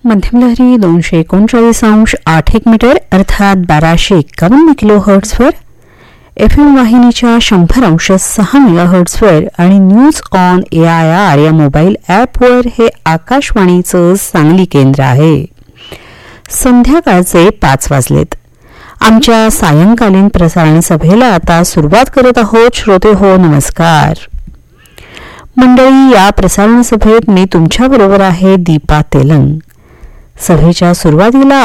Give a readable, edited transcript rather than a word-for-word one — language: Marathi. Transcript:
मध्यमलहरी 239.8 मीटर अर्थात 1251 किलो हर्ट्झवर, FM वाहिनीच्या 100.6 मेगाहर्ट्झवर आणि न्यूज ऑन AIR या मोबाईल ॲपवर हे आकाशवाणीचं सांगली केंद्र आहे. संध्याकाळचे 5 वाजलेत. आमच्या सायंकालीन प्रसारण सभेला आता सुरुवात करत आहोत. श्रोते हो, नमस्कार मंडळी. या प्रसारण सभेत मी तुमच्याबरोबर आहे दीपा तेलंग. सभेच्या सुरुवातीला